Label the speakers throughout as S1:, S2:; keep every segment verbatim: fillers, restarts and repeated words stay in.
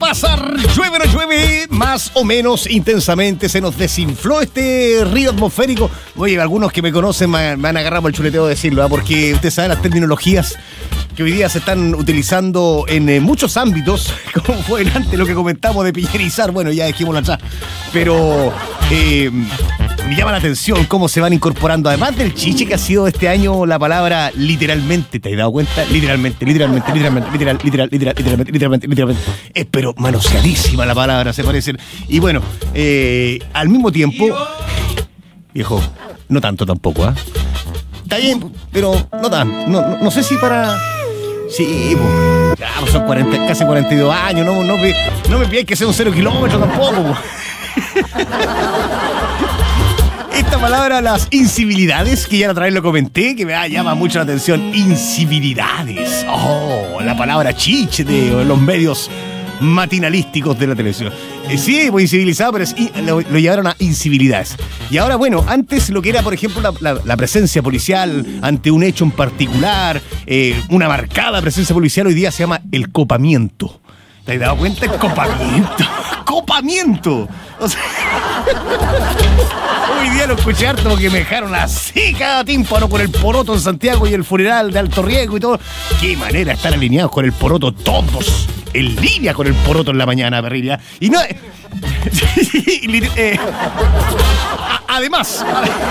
S1: pasar, llueve o no llueve, más o menos intensamente se nos desinfló este río atmosférico. Oye, algunos que me conocen me, me han agarrado el chuleteo de decirlo, ¿eh? Porque usted sabe las terminologías que hoy día se están utilizando en eh, muchos ámbitos, como fue antes lo que comentamos de pillenizar, bueno, ya dejémoslo atrás, pero eh, me llama la atención cómo se van incorporando, además del chiche que ha sido este año la palabra literalmente, ¿te has dado cuenta? Literalmente, literalmente, literalmente, literal, literal, literal, literalmente, literalmente, literalmente, es pero manoseadísima la palabra, se parecen, y bueno, eh, al mismo tiempo, viejo, no tanto tampoco, ¿ah? ¿eh? Está bien, pero no tan, no, no, no sé si para... Sí, pues, ya, pues son cuarenta, casi cuarenta y dos años, no, no, me, no me pides que sea un cero kilómetro tampoco. Pues. Esta palabra, las incivilidades, que ya la otra vez lo comenté, que me ah, llama mucho la atención, incivilidades. Oh, la palabra chiche de los medios matinalísticos de la televisión. Eh, sí, muy incivilizado, pero es, lo, lo llevaron a incivilidades. Y ahora, bueno, antes lo que era, por ejemplo, la, la, la presencia policial ante un hecho en particular, eh, una marcada presencia policial, hoy día se llama el copamiento. ¿Te has dado cuenta? El copamiento. ¡Copamiento! O sea, hoy día lo escuché harto porque me dejaron así cada tímpano con el poroto en Santiago y el funeral de Alto Riesgo y todo. Qué manera de estar alineados con el poroto todos. En línea con el poroto en la mañana, perrilla. Y no... eh, además...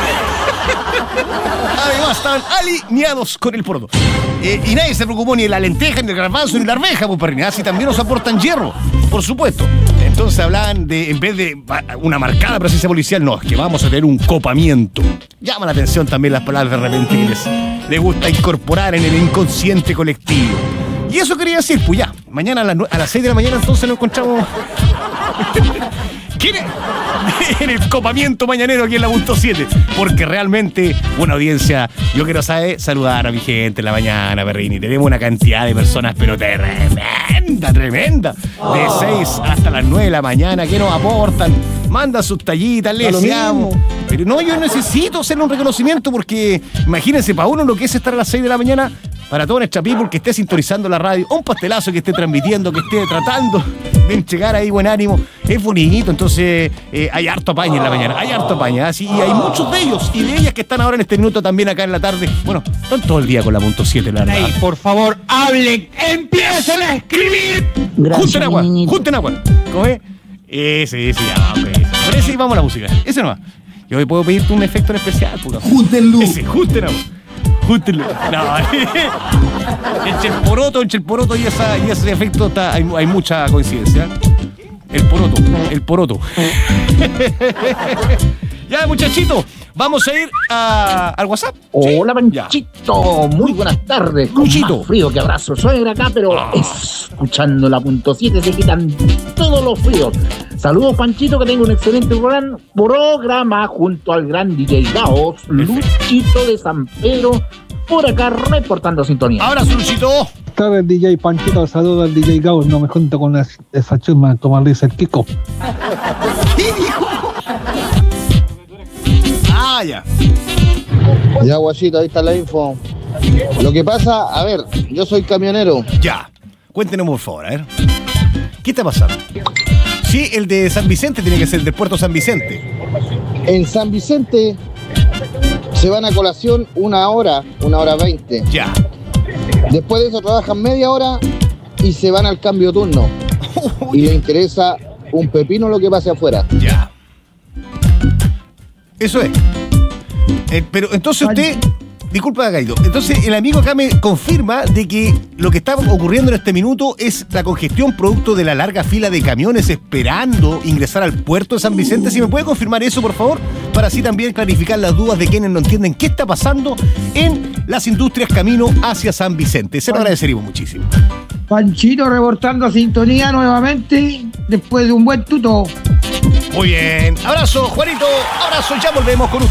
S1: Además, estaban alineados con el poroto. Eh, y nadie se preocupó ni de la lenteja, ni del garbanzo, ni de la arveja, pues, perrilla. Así también nos aportan hierro, por supuesto. Entonces hablaban de, en vez de una marcada presencia policial, no, es que vamos a tener un copamiento. Llama la atención también las palabras de repente que les, les gusta incorporar en el inconsciente colectivo. Y eso quería decir, pues ya, mañana a las, a las seis de la mañana entonces nos encontramos ¿quién es? En el copamiento mañanero aquí en la punto siete, porque realmente una audiencia, yo quiero saber, saludar a mi gente en la mañana, Perrini, tenemos una cantidad de personas pero tremenda, tremenda, de seis hasta las nueve de la mañana que nos aportan, mandan sus tallitas, les deseamos, pero no, yo necesito hacerle un reconocimiento porque imagínense, para uno lo que es estar a las seis de la mañana, para toda nuestra people que esté sintonizando la radio, un pastelazo que esté transmitiendo, que esté tratando de entregar ahí buen ánimo, es bonito. Entonces eh, hay harto apaña en la mañana, hay harto apaña, ¿sí? Y hay muchos de ellos y de ellas que están ahora en este minuto también acá en la tarde. Bueno, están todo el día con la punto siete, la verdad.
S2: Hey, por favor, hablen, empiecen a escribir.
S1: Junten agua, junten agua. ¿Cómo es? Ese, ese, ya, pues. Por ese vamos a la música, ese nomás. Yo hoy puedo pedirte un efecto en especial, puta.
S3: Júntenlo.
S1: Ese, junten agua. Júntenlo. No, entre el poroto, entre el poroto y, esa, y ese efecto está, hay, hay mucha coincidencia. El poroto, el poroto. Ya, muchachito, vamos a ir a, al WhatsApp.
S4: Hola, Panchito. Muy buenas tardes. Con
S1: Luchito.
S4: Más frío que abrazo suegra acá, pero oh. escuchando la punto siete se quitan todos los fríos. Saludos, Panchito, que tengo un excelente programa, programa junto al gran D J Gaos, Luchito de San Pedro, por acá reportando sintonía.
S1: Ahora, Luchito.
S5: Buenas tardes, D J Panchito. Saludos al D J Gaos. No me junto con esa, esa chusma a tomar risa el Kiko.
S1: ¿Qué dijo? Ah, ya.
S6: Ya, guachito, ahí está la info. Lo que pasa, a ver, yo soy camionero.
S1: Ya, cuéntenos por favor, a ver. ¿Qué está pasando? Sí, el de San Vicente tiene que ser el de Puerto San Vicente.
S6: En San Vicente se van a colación una hora, una hora veinte.
S1: Ya.
S6: Después de eso trabajan media hora y se van al cambio de turno. Y le interesa un pepino lo que pase afuera.
S1: Ya. Eso es. Eh, pero entonces usted... Disculpa, Gaito. Entonces el amigo acá me confirma de que lo que está ocurriendo en este minuto es la congestión producto de la larga fila de camiones esperando ingresar al puerto de San Vicente. Si me puede confirmar eso, por favor, para así también clarificar las dudas de quienes no entienden qué está pasando en las industrias camino hacia San Vicente. Se lo agradeceríamos muchísimo.
S2: Panchito reportando sintonía nuevamente después de un buen tuto.
S1: Muy bien. Abrazo, Juanito. Abrazo. Ya volvemos con usted.